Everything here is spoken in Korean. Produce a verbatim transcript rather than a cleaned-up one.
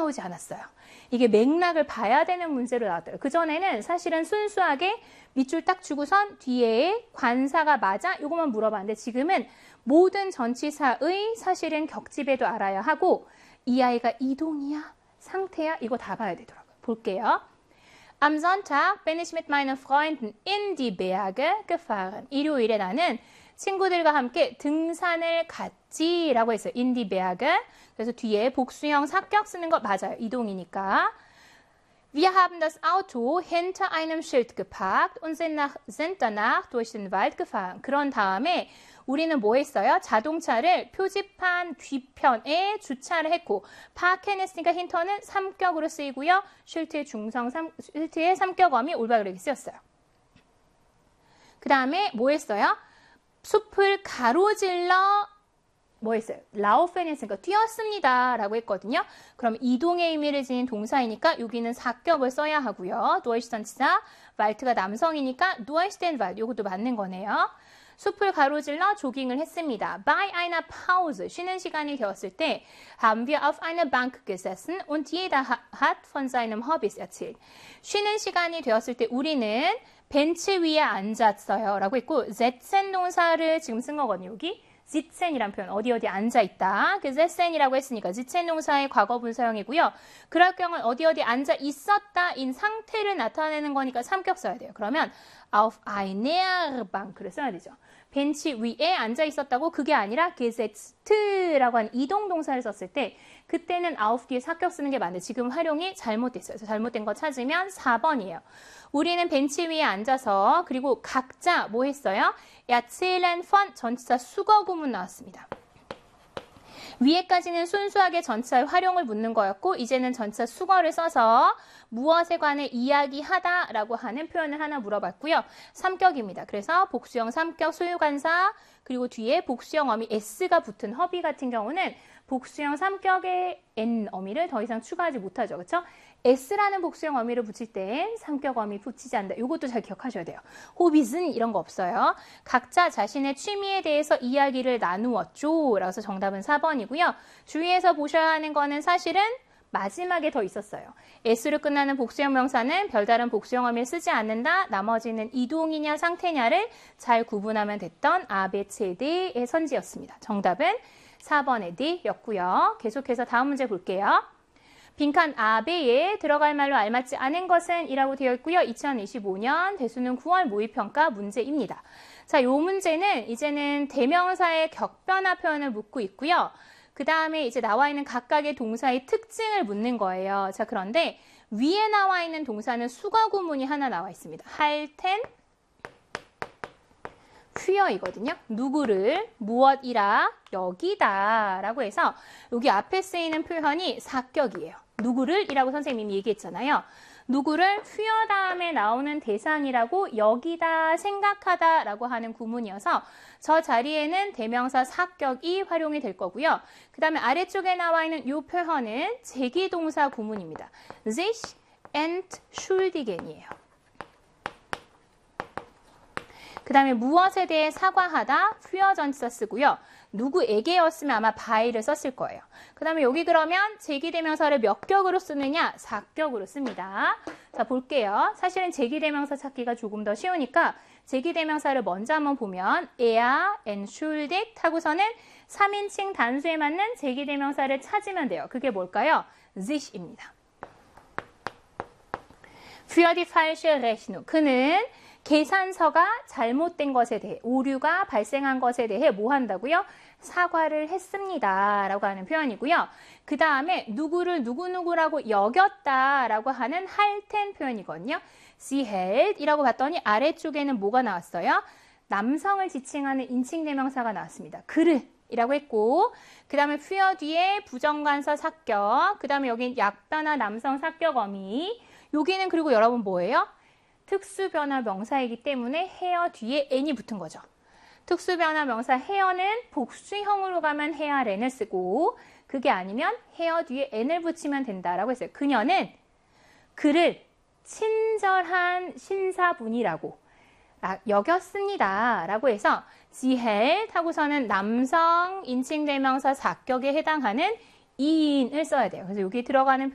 나오지 않았어요. 이게 맥락을 봐야 되는 문제로 나왔더라고요. 그전에는 사실은 순수하게 밑줄 딱 주고선 뒤에 관사가 맞아? 이것만 물어봤는데 지금은 모든 전치사의 사실은 격집에도 알아야 하고 이 아이가 이동이야? 상태야? 이거 다 봐야 되더라고요. 볼게요. Am Sonntag bin ich mit meinen Freunden in die Berge gefahren. 일요일에 나는 친구들과 함께 등산을 갔지라고 했어요. In die Berge. 그래서 뒤에 복수형 사격 쓰는 거 맞아요. 이동이니까. Wir haben das Auto hinter einem Schild geparkt und sind, nach, sind danach durch den Wald gefahren. 그런 다음에 우리는 뭐 했어요? 자동차를 표지판 뒤편에 주차를 했고 파악해냈으니까 힌터는 삼격으로 쓰이고요. 쉴트의 중성, 삼, 쉴트의 삼격어미 올바르게 쓰였어요. 그 다음에 뭐 했어요? 숲을 가로질러 뭐 했어요? 라우펜 했으니까 뛰었습니다 라고 했거든요. 그럼 이동의 의미를 지닌 동사이니까 여기는 사격을 써야 하고요. 두얼시전치사, 왈트가 남성이니까 두얼시덴 왈트 이것도 맞는 거네요. 숲을 가로질러 조깅을 했습니다. Bei einer Pause, 쉬는 시간이 되었을 때 haben wir auf einer Bank gesessen und jeder hat von seinem Hobbys erzählt. 쉬는 시간이 되었을 때 우리는 벤치 위에 앉았어요 라고 했고 sitzen 동사를 지금 쓴 거거든요. 여기 sitzen이란 표현 어디 어디 앉아있다. 그 sitzen이라고 했으니까 sitzen 동사의 과거분 사용이고요. 그럴 경우는 어디 어디 앉아 있었다인 상태를 나타내는 거니까 삼격 써야 돼요. 그러면 auf einer Bank를 써야 되죠. 벤치 위에 앉아 있었다고 그게 아니라 gesetzt라고 하는 이동 동사를 썼을 때 그때는 auf 뒤에 사격 쓰는 게 맞는데 지금 활용이 잘못됐어요. 그래서 잘못된 거 찾으면 사 번이에요. 우리는 벤치 위에 앉아서 그리고 각자 뭐 했어요? erzählen von 전치사 수거 구문 나왔습니다. 위에까지는 순수하게 전치사의 활용을 묻는 거였고 이제는 전치사 수거를 써서 무엇에 관해 이야기하다라고 하는 표현을 하나 물어봤고요. 삼격입니다. 그래서 복수형 삼격 소유관사 그리고 뒤에 복수형 어미 s가 붙은 허비 같은 경우는 복수형 삼격의 n 어미를 더 이상 추가하지 못하죠. 그렇죠? s라는 복수형 어미를 붙일 땐 삼격 어미 붙이지 않는다. 이것도 잘 기억하셔야 돼요. 호빗은 이런 거 없어요. 각자 자신의 취미에 대해서 이야기를 나누었죠. 라서 정답은 사 번이고요. 주의해서 보셔야 하는 거는 사실은 마지막에 더 있었어요. s로 끝나는 복수형 명사는 별다른 복수형 어미를 쓰지 않는다. 나머지는 이동이냐 상태냐를 잘 구분하면 됐던 아베체드의 선지였습니다. 정답은 사 번의 D였고요. 계속해서 다음 문제 볼게요. 빈칸 아베에 들어갈 말로 알맞지 않은 것은 이라고 되어 있고요. 이천이십오 년 대수능 구월 모의평가 문제입니다. 자, 요 문제는 이제는 대명사의 격변화 표현을 묻고 있고요. 그 다음에 이제 나와 있는 각각의 동사의 특징을 묻는 거예요. 자, 그런데 위에 나와 있는 동사는 수거 구문이 하나 나와 있습니다. 할 텐, 휘어이거든요. 누구를, 무엇이라, 여기다 라고 해서 여기 앞에 쓰이는 표현이 사격이에요. 누구를 이라고 선생님이 얘기했잖아요. 누구를 휘어 다음에 나오는 대상이라고 여기다 생각하다 라고 하는 구문이어서 저 자리에는 대명사 사격이 활용이 될 거고요. 그 다음에 아래쪽에 나와 있는 이 표현은 제기동사 구문입니다. sich entschuldigen이에요. 그 다음에 무엇에 대해 사과하다, 휘어 전치사 쓰고요. 누구에게였으면 아마 by를 썼을 거예요. 그 다음에 여기 그러면 제기대명사를 몇 격으로 쓰느냐? 사 격으로 씁니다. 자, 볼게요. 사실은 제기대명사 찾기가 조금 더 쉬우니까 제기대명사를 먼저 한번 보면 er, entschuldigt 하고서는 삼 인칭 단수에 맞는 제기대명사를 찾으면 돼요. 그게 뭘까요? sich입니다. für die falsche Rechnung. 그는 계산서가 잘못된 것에 대해, 오류가 발생한 것에 대해 뭐 한다고요? 사과를 했습니다. 라고 하는 표현이고요. 그 다음에 누구를 누구누구라고 여겼다라고 하는 할텐 표현이거든요. sie hält 이라고 봤더니 아래쪽에는 뭐가 나왔어요? 남성을 지칭하는 인칭대명사가 나왔습니다. 그를 이라고 했고 그 다음에 für 뒤에 부정관사 사격, 그 다음에 여긴 약변화 남성 사격 어미, 여기는 그리고 여러분 뭐예요? 특수변화 명사이기 때문에 헤어 뒤에 n이 붙은 거죠. 특수변화 명사 헤어는 복수형으로 가면 헤어렌을 쓰고 그게 아니면 헤어 뒤에 n을 붙이면 된다라고 했어요. 그녀는 그를 친절한 신사분이라고 여겼습니다. 라고 해서 sie hält 하고서는 남성 인칭대명사 사격에 해당하는 이인을 써야 돼요. 그래서 여기 들어가는